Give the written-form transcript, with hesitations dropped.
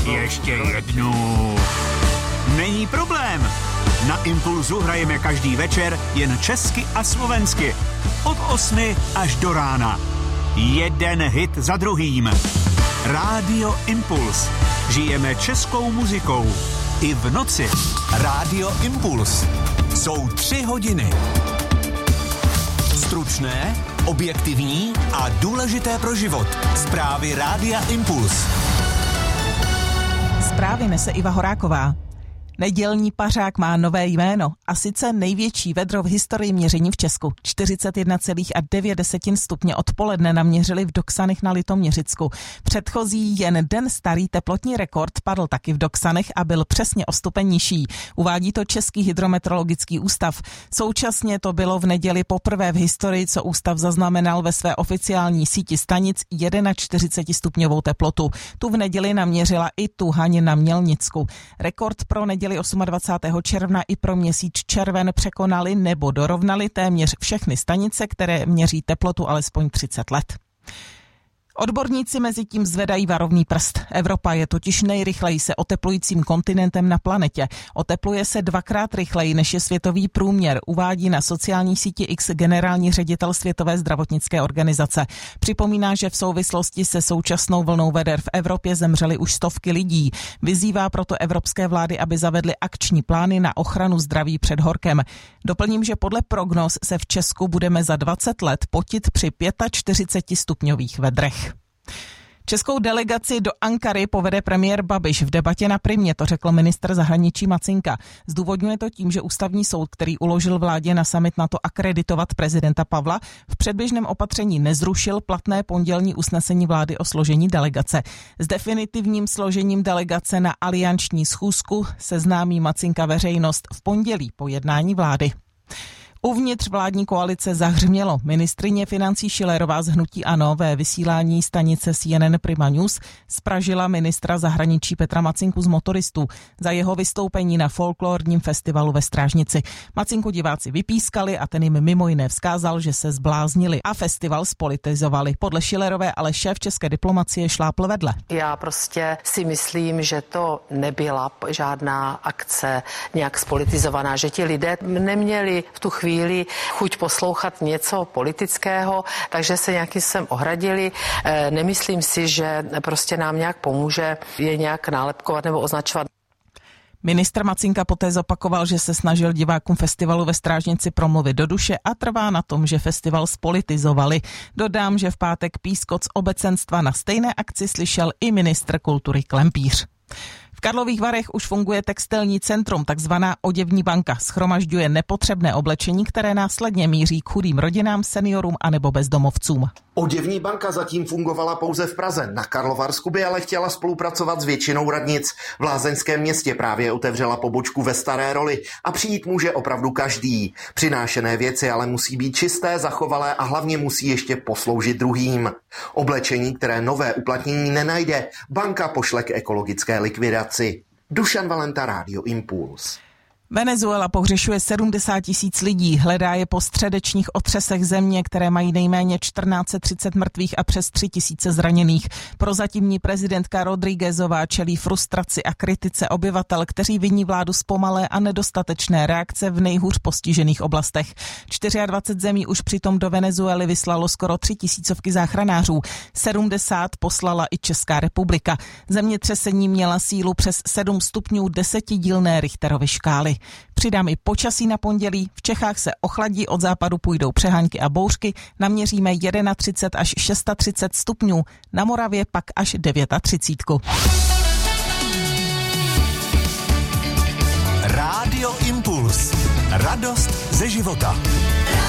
Ještě jednu. Není problém. Na Impulzu hrajeme každý večer jen česky a slovensky. Od 8 až do rána. Jeden hit za druhým. Rádio Impuls. Žijeme českou muzikou. I v noci. Rádio Impuls. Jsou 3 hodiny. Stručné, objektivní a důležité pro život. Zprávy Rádia Impuls. Zprávy nese Iva Horáková. Nedělní pařák má nové jméno a sice největší vedro v historii měření v Česku. 41,9 stupně odpoledne naměřili v Doksanech na Litoměřicku. Předchozí jen den starý teplotní rekord padl taky v Doksanech a byl přesně o stupeň nižší. Uvádí to Český hydrometeorologický ústav. Současně to bylo v neděli poprvé v historii, co ústav zaznamenal ve své oficiální síti stanic 41stupňovou teplotu. Tu v neděli naměřila i Tuhaň na Mělnicku. Rekord pro neděli 28. června i pro měsíc červen překonali nebo dorovnali téměř všechny stanice, které měří teplotu alespoň 30 let. Odborníci mezi tím zvedají varovný prst. Evropa je totiž nejrychleji se oteplujícím kontinentem na planetě. Otepluje se 2krát rychleji, než je světový průměr, uvádí na sociální síti X generální ředitel Světové zdravotnické organizace. Připomíná, že v souvislosti se současnou vlnou veder v Evropě zemřely už stovky lidí. Vyzývá proto evropské vlády, aby zavedly akční plány na ochranu zdraví před horkem. Doplním, že podle prognóz se v Česku budeme za 20 let potit při 45 stupňových vedrech. Českou delegaci do Ankary povede premiér Babiš. V debatě na Primě to řekl ministr zahraničí Macinka. Zdůvodňuje to tím, že ústavní soud, který uložil vládě na summit NATO akreditovat prezidenta Pavla, v předběžném opatření nezrušil platné pondělní usnesení vlády o složení delegace. S definitivním složením delegace na alianční schůzku seznámí Macinka veřejnost v pondělí po jednání vlády. Uvnitř vládní koalice zahřmělo. Ministryně financí Schillerová z hnutí ANO ve vysílání stanice CNN Prima News spražila ministra zahraničí Petra Macinku z Motoristů za jeho vystoupení na folklorním festivalu ve Strážnici. Macinku diváci vypískali a ten jim mimo jiné vzkázal, že se zbláznili a festival spolitizovali. Podle Schillerové ale šéf české diplomacie šlápl vedle. Já prostě si myslím, že to nebyla žádná akce nějak spolitizovaná, že ti lidé neměli v tu chvíli chuť poslouchat něco politického, takže se nějakým způsobem ohradili. Nemyslím si, že prostě nám nějak pomůže je nějak nálepkovat nebo označovat. Ministr Macinka poté zopakoval, že se snažil divákům festivalu ve Strážnici promluvit do duše a trvá na tom, že festival spolitizovali. Dodám, že v pátek pískot z obecenstva na stejné akci slyšel i ministr kultury Klempíř. V Karlových Varech už funguje textilní centrum, takzvaná oděvní banka. Shromažďuje nepotřebné oblečení, které následně míří k chudým rodinám, seniorům anebo bezdomovcům. Oděvní banka zatím fungovala pouze v Praze. Na Karlovarsku by ale chtěla spolupracovat s většinou radnic. V Lázeňském městě právě otevřela pobočku ve Staré Roli a přijít může opravdu každý. Přinášené věci ale musí být čisté, zachovalé a hlavně musí ještě posloužit druhým. Oblečení, které nové uplatnění nenajde, banka pošle k ekologické likvidaci. Dušan Valenta, Rádio Impuls. Venezuela pohřešuje 70 000 lidí, hledá je po středečních otřesech země, které mají nejméně 1430 mrtvých a přes 3000 zraněných. Prozatímní prezidentka Rodríguezová čelí frustraci a kritice obyvatel, kteří viní vládu z pomalé a nedostatečné reakce v nejhůř postižených oblastech. 24 zemí už přitom do Venezuely vyslalo skoro 3000 záchranářů. 70 poslala i Česká republika. Zemětřesení měla sílu přes 7 stupňů 10dílné Richterovy škály. Přidám i počasí na pondělí. V Čechách se ochladí, od západu půjdou přehánky a bouřky. Naměříme 31 až 36 stupňů. Na Moravě pak až 39. Rádio Impuls. Radost ze života.